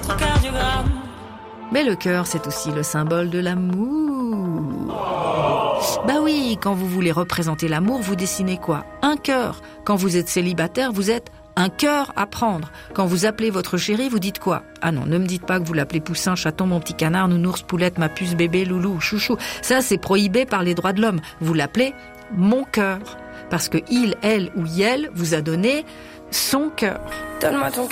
électrocardiogramme. Mais le cœur, c'est aussi le symbole de l'amour. Bah oui, quand vous voulez représenter l'amour, vous dessinez quoi? Un cœur. Quand vous êtes célibataire, vous êtes un cœur à prendre. Quand vous appelez votre chéri, vous dites quoi? Ah non, ne me dites pas que vous l'appelez poussin, chaton, mon petit canard, nounours, poulette, ma puce, bébé, loulou, chouchou. Ça, c'est prohibé par les droits de l'homme. Vous l'appelez mon cœur. Parce que il, elle ou yel vous a donné son cœur. Donne-moi ton cœur.